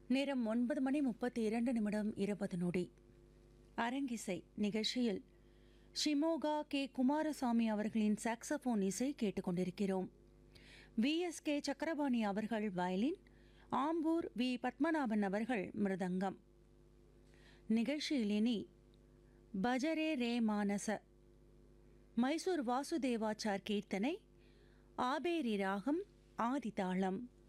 நேரம் 9:32 அரங்கிசை நிகழ்ச்சியில் ஷிமோகா கே. குமாரசாமி அவர்களின் சாக்ஸபோன் இசை கேட்டுக்கொண்டிருக்கிறோம். VSK சக்கரபாணி அவர்கள் வயலின், ஆம்பூர் வி. பத்மநாபன் அவர்கள் மிருதங்கம். நிகழ்ச்சியில் இனி பஜரே ரே மானச, மைசூர் வாசுதேவாச்சார் கீர்த்தனை, ஆபேரி ராகம், ஆதிதாளம்.